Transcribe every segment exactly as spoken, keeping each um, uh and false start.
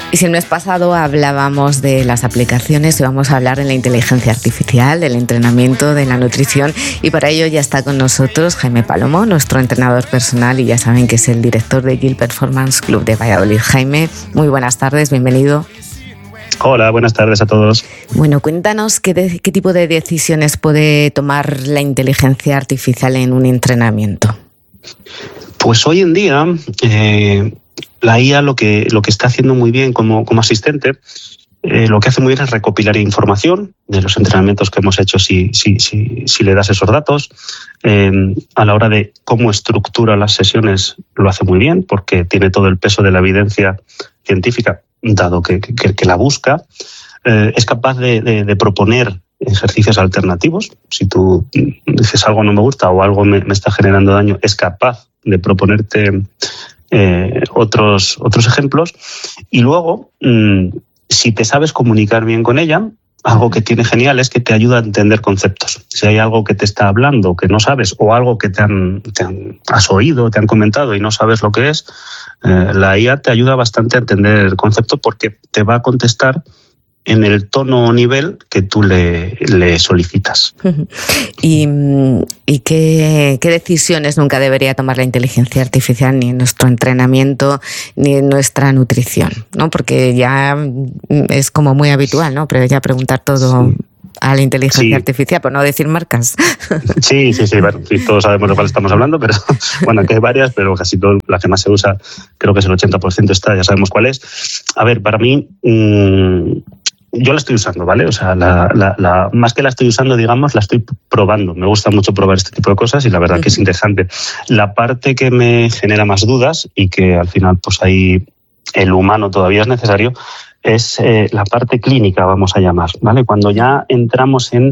Y si el mes pasado hablábamos de las aplicaciones, y vamos a hablar de la inteligencia artificial, del entrenamiento, de la nutrición, y para ello ya está con nosotros Jaime Palomo, nuestro entrenador personal, y ya saben que es el director de Yield Performance Club de Valladolid. Jaime, muy buenas tardes, bienvenido. Hola, buenas tardes a todos. Bueno, cuéntanos qué, de, qué tipo de decisiones puede tomar la inteligencia artificial en un entrenamiento. Pues hoy en día eh, la I A lo que, lo que está haciendo muy bien como, como asistente, eh, lo que hace muy bien es recopilar información de los entrenamientos que hemos hecho si, si, si, si le das esos datos. Eh, a la hora de cómo estructura las sesiones lo hace muy bien porque tiene todo el peso de la evidencia científica, dado que, que, que la busca. Eh, es capaz de, de, de proponer ejercicios alternativos. Si tú dices algo no me gusta o algo me, me está generando daño, es capaz de proponerte eh, otros, otros ejemplos. Y luego, mmm, si te sabes comunicar bien con ella, algo que tiene genial es que te ayuda a entender conceptos. Si hay algo que te está hablando que no sabes o algo que te han, te han has oído, te han comentado y no sabes lo que es, eh, la I A te ayuda bastante a entender el concepto porque te va a contestar en el tono o nivel que tú le, le solicitas. ¿Y, y qué, qué decisiones nunca debería tomar la inteligencia artificial ni en nuestro entrenamiento ni en nuestra nutrición? ¿No? Porque ya es como muy habitual, ¿no? Pero ya preguntar todo... Sí. A la inteligencia sí. artificial, por no decir marcas. Sí, sí, sí, bueno, sí, todos sabemos de cuál estamos hablando, pero bueno, que hay varias, pero casi todo, la que más se usa, creo que es el ochenta por ciento está, ya sabemos cuál es. A ver, para mí, mmm, yo la estoy usando, ¿vale? O sea, la, la, la, más que la estoy usando, digamos, la estoy probando. Me gusta mucho probar este tipo de cosas y la verdad uh-huh. que es interesante. La parte que me genera más dudas y que al final, pues ahí el humano todavía es necesario, es eh, la parte clínica, vamos a llamar, ¿vale? Cuando ya entramos en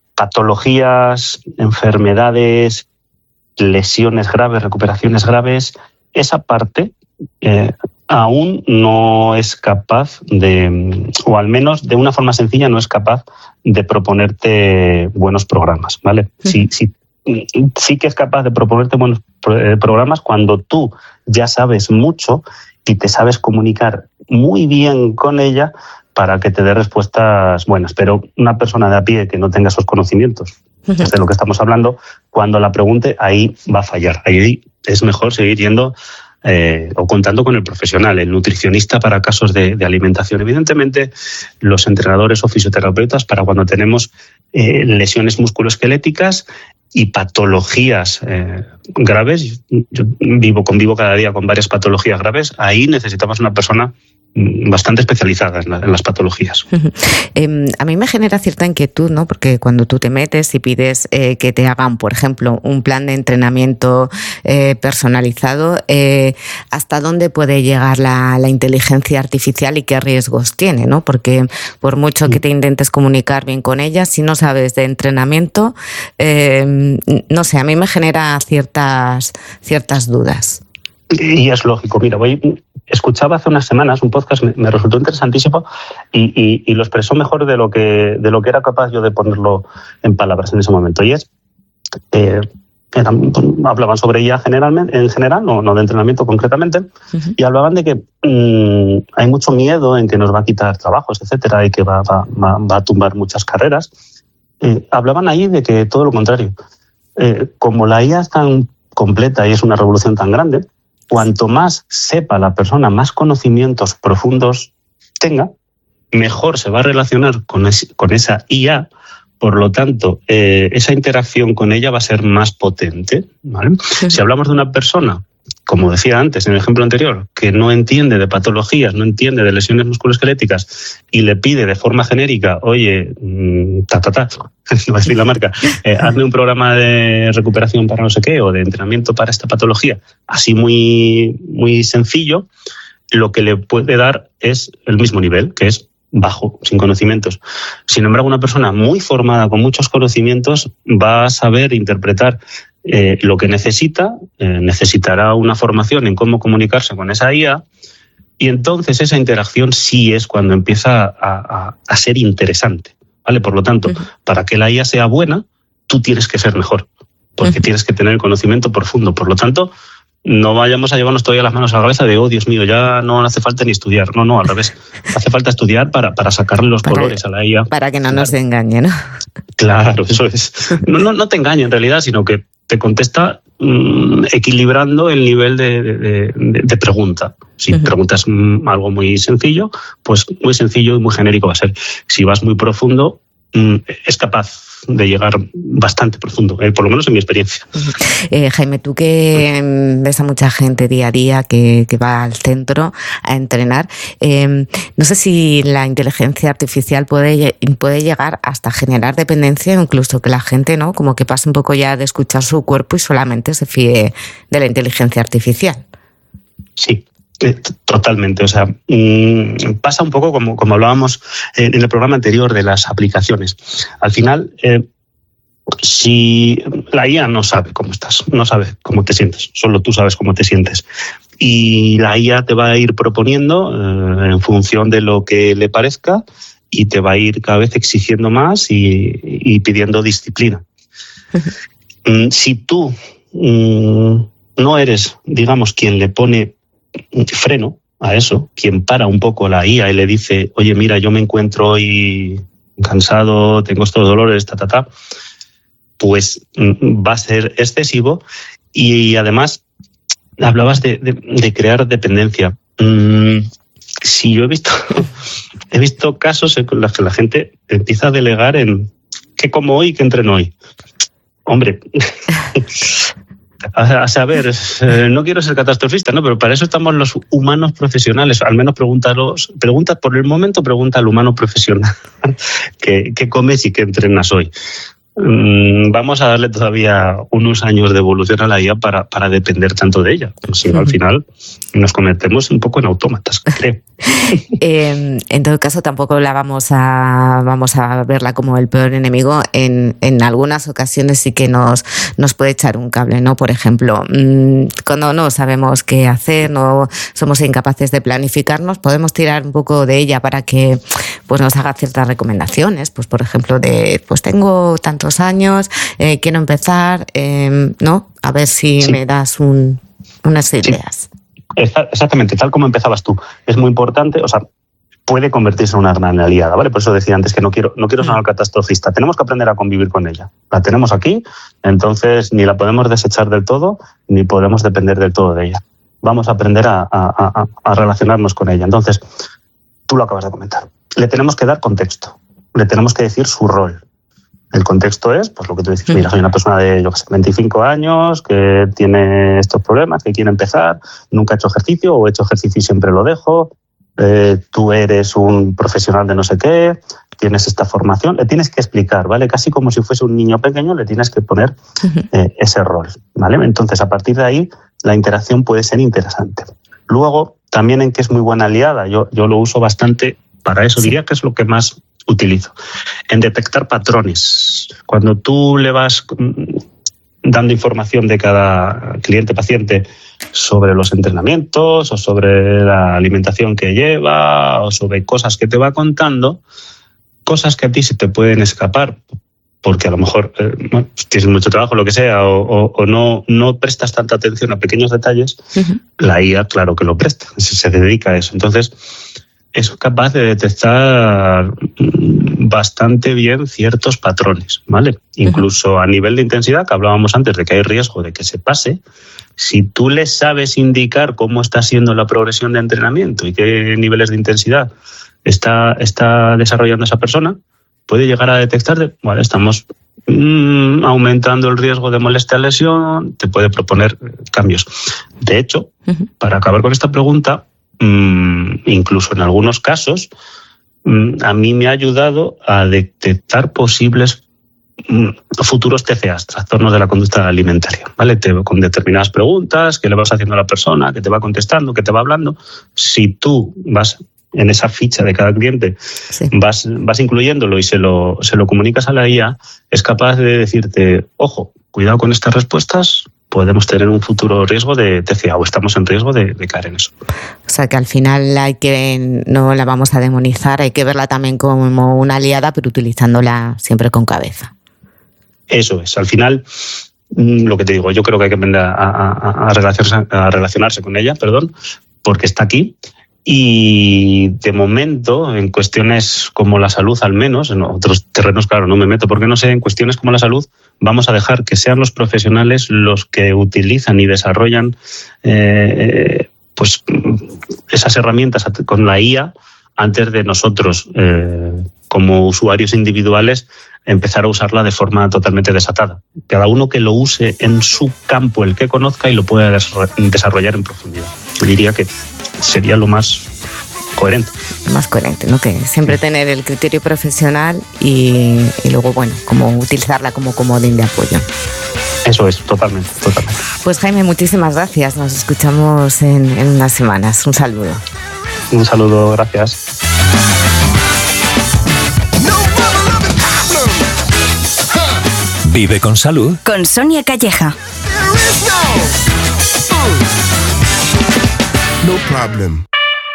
patologías, enfermedades, lesiones graves, recuperaciones graves, esa parte eh, aún no es capaz de, o al menos de una forma sencilla, no es capaz de proponerte buenos programas, ¿vale? Sí, sí, sí que es capaz de proponerte buenos programas cuando tú ya sabes mucho y te sabes comunicar muy bien con ella para que te dé respuestas buenas. Pero una persona de a pie que no tenga esos conocimientos, uh-huh. de lo que estamos hablando, cuando la pregunte, ahí va a fallar. Ahí es mejor seguir yendo eh, o contando con el profesional, el nutricionista para casos de, de alimentación. Evidentemente, los entrenadores o fisioterapeutas para cuando tenemos eh, lesiones musculoesqueléticas y patologías eh, graves. Yo vivo, convivo cada día con varias patologías graves. Ahí necesitamos una persona bastante especializada en, la, en las patologías. Uh-huh. Eh, a mí me genera cierta inquietud, ¿no? Porque cuando tú te metes y pides eh, que te hagan, por ejemplo, un plan de entrenamiento eh, personalizado, eh, ¿hasta dónde puede llegar la, la inteligencia artificial y qué riesgos tiene, ¿no? Porque por mucho que te intentes comunicar bien con ella, si no sabes de entrenamiento, eh, no sé, a mí me genera ciertas, ciertas dudas. Y es lógico. Mira, voy... Escuchaba hace unas semanas un podcast, me, me resultó interesantísimo y, y, y lo expresó mejor de lo que de lo que era capaz yo de ponerlo en palabras en ese momento. Y es, eh, eran, hablaban sobre I A generalmente, en general, no, no de entrenamiento concretamente, uh-huh. y hablaban de que mmm, hay mucho miedo en que nos va a quitar trabajos, etcétera, y que va, va, va, va a tumbar muchas carreras. Eh, hablaban ahí de que todo lo contrario. Eh, como la I A es tan completa y es una revolución tan grande, cuanto más sepa la persona, más conocimientos profundos tenga, mejor se va a relacionar con, es, con esa I A. Por lo tanto, eh, esa interacción con ella va a ser más potente, ¿vale? Sí. Si hablamos de una persona, como decía antes en el ejemplo anterior, que no entiende de patologías, no entiende de lesiones musculoesqueléticas y le pide de forma genérica, oye, ta, ta, ta, no voy a decir la marca, eh, hazme un programa de recuperación para no sé qué o de entrenamiento para esta patología, así muy, muy sencillo, lo que le puede dar es el mismo nivel, que es bajo, sin conocimientos. Sin embargo, una persona muy formada, con muchos conocimientos, va a saber interpretar eh, lo que necesita, eh, necesitará una formación en cómo comunicarse con esa I A, y entonces esa interacción sí es cuando empieza a, a, a ser interesante, ¿vale? Por lo tanto, uh-huh. para que la I A sea buena, tú tienes que ser mejor, porque uh-huh. tienes que tener el conocimiento profundo. Por lo tanto, no vayamos a llevarnos todavía las manos a la cabeza de, oh, Dios mío, ya no hace falta ni estudiar. No, no, al revés. Hace falta estudiar para, para sacarle los para, colores a la I A. Para que no claro. nos engañe, ¿no? Claro, eso es. No, no, no te engañe en realidad, sino que te contesta mmm, equilibrando el nivel de, de, de, de pregunta. Si uh-huh. preguntas mmm, algo muy sencillo, pues muy sencillo y muy genérico va a ser. Si vas muy profundo, mmm, es capaz de llegar bastante profundo, eh, por lo menos en mi experiencia. Eh, Jaime, tú que ves a mucha gente día a día que, que va al centro a entrenar, eh, no sé si la inteligencia artificial puede, puede llegar hasta generar dependencia, incluso que la gente, ¿no?, como que pase un poco ya de escuchar su cuerpo y solamente se fíe de la inteligencia artificial. Sí. Totalmente, o sea, mmm, pasa un poco como, como hablábamos en el programa anterior de las aplicaciones. Al final, eh, si la I A no sabe cómo estás, no sabe cómo te sientes, solo tú sabes cómo te sientes. Y la I A te va a ir proponiendo eh, en función de lo que le parezca y te va a ir cada vez exigiendo más y, y pidiendo disciplina. Uh-huh. Si tú mmm, no eres, digamos, quien le pone freno a eso, quien para un poco la I A y le dice, oye, mira, yo me encuentro hoy cansado, tengo estos dolores, ta, ta, ta, pues va a ser excesivo. Y además, hablabas de, de, de crear dependencia. Mm, si yo he visto, he visto casos en los que la gente empieza a delegar en qué como hoy y qué entreno hoy. Hombre... A saber, eh, no quiero ser catastrofista, ¿no? Pero para eso estamos los humanos profesionales. Al menos pregúntalos, pregunta por el momento, pregunta al humano profesional ¿qué, qué comes y qué entrenas hoy? Mm, vamos a darle todavía unos años de evolución a la I A para, para depender tanto de ella. Si no, al final nos convertimos un poco en autómatas, creo. Eh, en todo caso, tampoco la vamos a vamos a verla como el peor enemigo. En, en algunas ocasiones sí que nos, nos puede echar un cable, ¿no? Por ejemplo, mmm, cuando no sabemos qué hacer, no somos incapaces de planificarnos, podemos tirar un poco de ella para que pues, nos haga ciertas recomendaciones. Pues, por ejemplo, de pues tengo tantos años, eh, quiero empezar, eh, ¿no? A ver si sí. me das un, unas ideas. Sí. Exactamente, tal como empezabas tú. Es muy importante, o sea, puede convertirse en una gran aliada, ¿vale? Por eso decía antes que no quiero, no quiero sonar catastrofista. Tenemos que aprender a convivir con ella. La tenemos aquí, entonces ni la podemos desechar del todo, ni podemos depender del todo de ella. Vamos a aprender a, a, a, a relacionarnos con ella. Entonces, tú lo acabas de comentar. Le tenemos que dar contexto. Le tenemos que decir su rol. El contexto es, pues lo que tú dices, mira, soy una persona de, yo qué sé, veinticinco años, que tiene estos problemas, que quiere empezar, nunca he hecho ejercicio, o he hecho ejercicio y siempre lo dejo, eh, tú eres un profesional de no sé qué, tienes esta formación, le tienes que explicar, ¿vale? Casi como si fuese un niño pequeño, le tienes que poner eh, ese rol, ¿vale? Entonces, a partir de ahí, la interacción puede ser interesante. Luego, también en que es muy buena aliada, yo, yo lo uso bastante para eso, sí. Diría que es lo que más utilizo, en detectar patrones. Cuando tú le vas dando información de cada cliente-paciente sobre los entrenamientos o sobre la alimentación que lleva o sobre cosas que te va contando, cosas que a ti se te pueden escapar porque a lo mejor eh, bueno, tienes mucho trabajo, lo que sea, o, o, o no, no prestas tanta atención a pequeños detalles, uh-huh. La I A claro que lo presta, se dedica a eso. Entonces, es capaz de detectar bastante bien ciertos patrones, ¿vale? Incluso a nivel de intensidad, que hablábamos antes de que hay riesgo de que se pase, si tú le sabes indicar cómo está siendo la progresión de entrenamiento y qué niveles de intensidad está, está desarrollando esa persona, puede llegar a detectar, de, vale, estamos mmm, aumentando el riesgo de molestia o lesión, te puede proponer cambios. De hecho, uh-huh. para acabar con esta pregunta, incluso en algunos casos, a mí me ha ayudado a detectar posibles futuros T C As, trastornos de la conducta alimentaria, ¿vale? Te, con determinadas preguntas que le vas haciendo a la persona, que te va contestando, que te va hablando. Si tú vas en esa ficha de cada cliente, sí. vas, vas incluyéndolo y se lo, se lo comunicas a la I A, es capaz de decirte, ojo, cuidado con estas respuestas, podemos tener un futuro riesgo de T C A o estamos en riesgo de, de caer en eso. O sea que al final hay que, no la vamos a demonizar, hay que verla también como una aliada, pero utilizándola siempre con cabeza. Eso es. Al final, lo que te digo, yo creo que hay que aprender a, a, a, relacionarse, a relacionarse con ella, perdón, porque está aquí. Y de momento, en cuestiones como la salud al menos, en otros terrenos, claro, no me meto porque no sé, en cuestiones como la salud, vamos a dejar que sean los profesionales los que utilizan y desarrollan eh, pues esas herramientas con la I A antes de nosotros, eh, como usuarios individuales, empezar a usarla de forma totalmente desatada. Cada uno que lo use en su campo, el que conozca, y lo pueda desarrollar en profundidad. Yo diría que sería lo más coherente. Lo más coherente, ¿no? Que siempre tener el criterio profesional y, y luego, bueno, como utilizarla como comodín de apoyo. Eso es, totalmente, totalmente. Pues Jaime, muchísimas gracias. Nos escuchamos en, en unas semanas. Un saludo. Un saludo, gracias. Vive con salud. Con Sonia Calleja. No problem.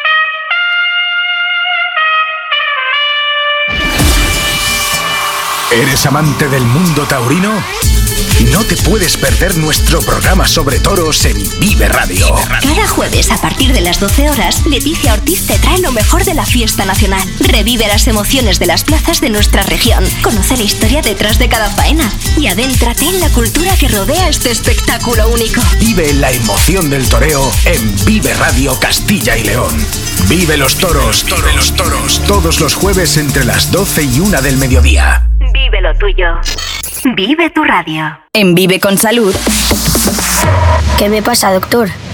¿Eres amante del mundo taurino? No te puedes perder nuestro programa sobre toros en Vive Radio. Cada jueves a partir de las doce horas, Leticia Ortiz te trae lo mejor de la fiesta nacional. Revive las emociones de las plazas de nuestra región. Conoce la historia detrás de cada faena y adéntrate en la cultura que rodea este espectáculo único. Vive la emoción del toreo en Vive Radio Castilla y León. Vive los toros, vive los toros. Todos los jueves entre las doce y una del mediodía. Vive lo tuyo. Vive tu radio. En Vive con Salud. ¿Qué me pasa, doctor?